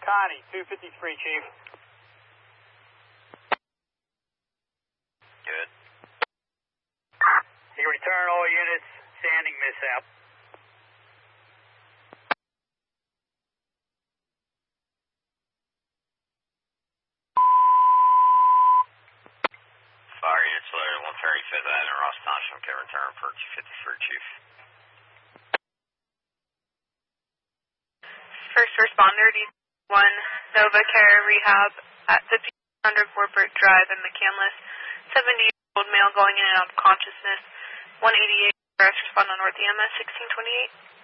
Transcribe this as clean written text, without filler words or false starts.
Connie, 253, Chief. Good. You return all units, standing mishap. Fire units loaded 135th Avenue, Ross Township, can return for 253, Chief. First responder, D1, Nova Care Rehab at 1500 Warburg Drive in McCandless. 70-year-old male going in and out of consciousness. 188, respond on North EMS 1628.